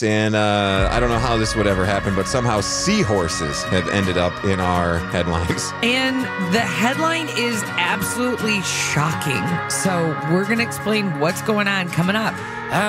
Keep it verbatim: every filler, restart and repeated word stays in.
And uh, I don't know how this would ever happen, but somehow seahorses have ended up in our headlines. And the headline is absolutely shocking. So we're going to explain what's going on coming up.